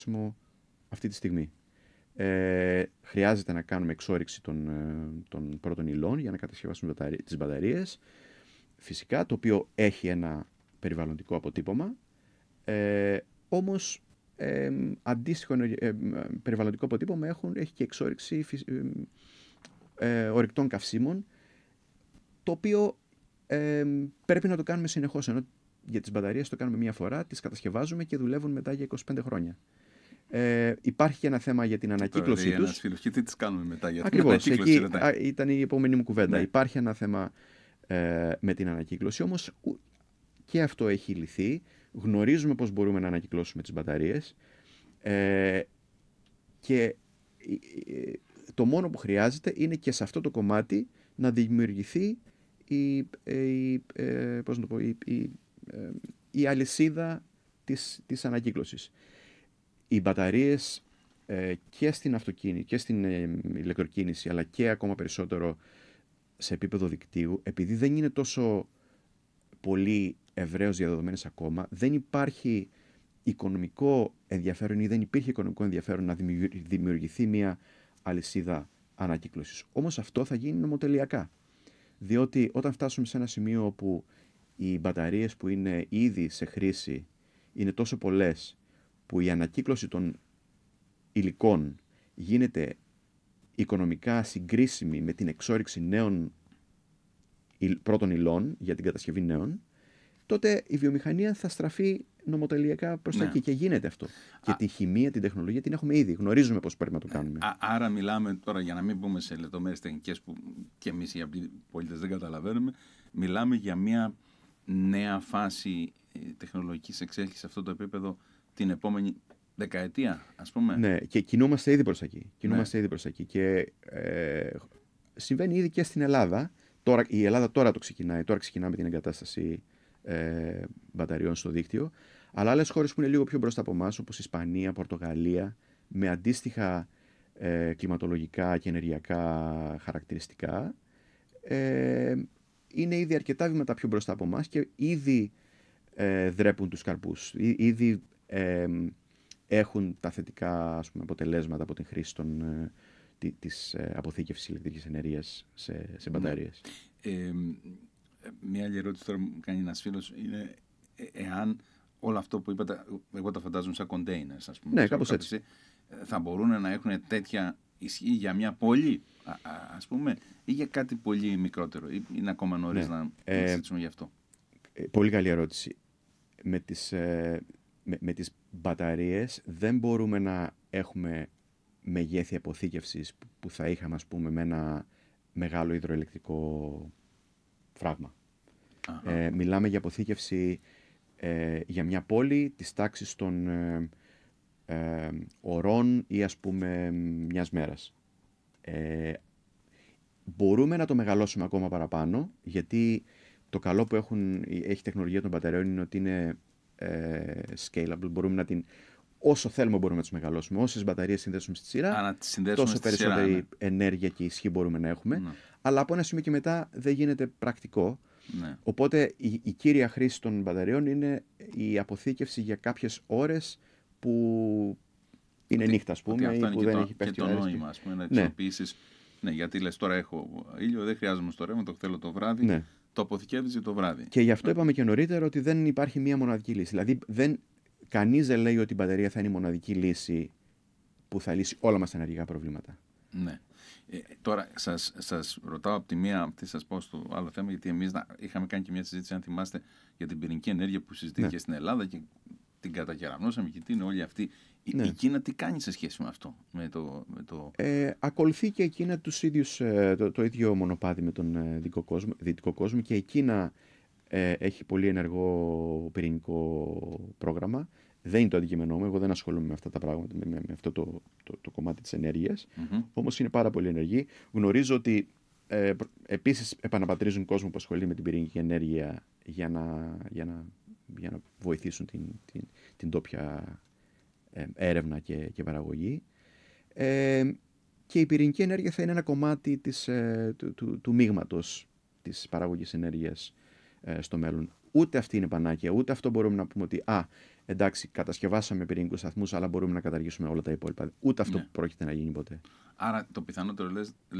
αυτή τη στιγμή. Χρειάζεται να κάνουμε εξόρυξη των πρώτων υλών για να κατασκευάσουμε τις μπαταρίες. Φυσικά, το οποίο έχει ένα περιβαλλοντικό αποτύπωμα. Όμως, αντίστοιχο περιβαλλοντικό αποτύπωμα έχει και εξόρυξη ορυκτών καυσίμων, το οποίο πρέπει να το κάνουμε συνεχώς, ενώ για τις μπαταρίες το κάνουμε μία φορά, τις κατασκευάζουμε και δουλεύουν μετά για 25 χρόνια. Υπάρχει και ένα θέμα για την ανακύκλωσή τους. Και τι τις κάνουμε μετά για την Ακριβώς, ανακύκλωση. εκεί ήταν η επόμενη μου κουβέντα. Ναι. Υπάρχει ένα θέμα με την ανακύκλωση, όμως και αυτό έχει λυθεί. Γνωρίζουμε πώς μπορούμε να ανακυκλώσουμε τις μπαταρίες και το μόνο που χρειάζεται είναι και σε αυτό το κομμάτι να δημιουργηθεί η αλυσίδα της ανακύκλωσης. Οι μπαταρίες και στην αυτοκίνηση και στην ηλεκτροκίνηση, αλλά και ακόμα περισσότερο σε επίπεδο δικτύου, επειδή δεν είναι τόσο πολύ ευρέως διαδεδομένες ακόμα, δεν υπάρχει οικονομικό ενδιαφέρον ή δεν υπήρχε οικονομικό ενδιαφέρον να δημιουργηθεί μια αλυσίδα ανακύκλωσης. Όμως αυτό θα γίνει νομοτελειακά. Διότι όταν φτάσουμε σε ένα σημείο όπου οι μπαταρίες που είναι ήδη σε χρήση είναι τόσο πολλές, που η ανακύκλωση των υλικών γίνεται οικονομικά συγκρίσιμη με την εξόρυξη νέων πρώτων υλών για την κατασκευή νέων, τότε η βιομηχανία θα στραφεί νομοτελειακά προς τα εκεί. Και γίνεται αυτό. Και τη χημεία, την τεχνολογία την έχουμε ήδη. Γνωρίζουμε πώς πρέπει να το κάνουμε. Άρα μιλάμε τώρα, για να μην μπούμε σε λεπτομέρειες τεχνικές που και εμείς οι απλοί πολίτες δεν καταλαβαίνουμε, μιλάμε για μια νέα φάση τεχνολογικής εξέλιξης σε αυτό το επίπεδο την επόμενη δεκαετία, ας πούμε. Ναι, και κινούμαστε ήδη προς εκεί. Και συμβαίνει ήδη και στην Ελλάδα. Τώρα, η Ελλάδα τώρα το ξεκινάει. Τώρα ξεκινάμε την εγκατάσταση μπαταριών στο δίκτυο. Αλλά άλλες χώρες που είναι λίγο πιο μπροστά από εμάς, όπως Ισπανία, Πορτογαλία, με αντίστοιχα κλιματολογικά και ενεργειακά χαρακτηριστικά, είναι ήδη αρκετά βήματα πιο μπροστά από εμάς και ήδη δρέπουν τους καρπούς. Ήδη έχουν τα θετικά, ας πούμε, αποτελέσματα από την χρήση της αποθήκευσης ηλεκτρικής ενέργειας σε μπαταρίες. Μια άλλη ερώτηση τώρα μου κάνει ένας φίλος είναι εάν όλο αυτό που είπατε, εγώ τα φαντάζομαι σαν containers, ας πούμε. Ναι, κάπως έτσι. Θα μπορούν να έχουν τέτοια ισχύ για μια πόλη, ας πούμε, ή για κάτι πολύ μικρότερο, ή είναι ακόμα νωρίς να συζητήσουμε γι' αυτό. Πολύ καλή ερώτηση. Με τις μπαταρίες δεν μπορούμε να έχουμε μεγέθη αποθήκευσης που θα είχαμε, ας πούμε, με ένα μεγάλο υδροελεκτρικό φράγμα. Μιλάμε για αποθήκευση για μια πόλη της τάξης των ωρών ή, ας πούμε, μιας μέρας. Μπορούμε να το μεγαλώσουμε ακόμα παραπάνω, γιατί το καλό που έχει τεχνολογία των μπαταριών είναι ότι είναι scalable. Μπορούμε να όσο θέλουμε μπορούμε να τις μεγαλώσουμε. Όσες μπαταρίες συνδέσουμε στη σειρά, τόσο περισσότερη ενέργεια και ισχύ μπορούμε να έχουμε. Ναι. Αλλά από ένα σημείο και μετά δεν γίνεται πρακτικό. Ναι. Οπότε η κύρια χρήση των μπαταριών είναι η αποθήκευση για κάποιες ώρες που είναι νύχτα, ας πούμε, ή που δεν έχει πέφτει και το νόημα, ας πούμε, να αξιοποιήσεις. Ναι, γιατί λες τώρα έχω ήλιο, δεν χρειάζομαι στο ρεύμα, το θέλω το βράδυ. Ναι. Το αποθηκεύεις το βράδυ. Και γι' αυτό είπαμε και νωρίτερα ότι δεν υπάρχει μία μοναδική λύση. Δηλαδή, κανείς δεν λέει ότι η μπαταρία θα είναι η μοναδική λύση που θα λύσει όλα μας τα ενεργειακά προβλήματα. Ναι. Τώρα σας ρωτάω από τη μία, τι σας πω στο άλλο θέμα, γιατί εμείς είχαμε κάνει και μια συζήτηση, αν θυμάστε, για την πυρηνική ενέργεια που συζητήθηκε στην Ελλάδα και την κατακεραμνώσαμε και τι είναι όλη αυτή. Η Κίνα τι κάνει σε σχέση με αυτό, ακολουθεί και η Κίνα τους ίδιους, το ίδιο μονοπάτι με τον δυτικό κόσμο, και η Κίνα έχει πολύ ενεργό πυρηνικό πρόγραμμα. Δεν είναι το αντικείμενό μου, εγώ δεν ασχολούμαι με αυτά τα πράγματα, με αυτό το κομμάτι της ενέργειας, όμως είναι πάρα πολύ ενεργή. Γνωρίζω ότι επίσης επαναπατρίζουν κόσμο που ασχολείται με την πυρηνική ενέργεια για να βοηθήσουν την τόπια έρευνα και παραγωγή. Και η πυρηνική ενέργεια θα είναι ένα κομμάτι του μείγματος της παραγωγής ενέργειας στο μέλλον. Ούτε αυτή είναι πανάκια, ούτε αυτό μπορούμε να πούμε ότι εντάξει, κατασκευάσαμε πυρηνικούς σταθμούς, αλλά μπορούμε να καταργήσουμε όλα τα υπόλοιπα. Ούτε αυτό Ναι. πρόκειται να γίνει ποτέ. Άρα το πιθανότερο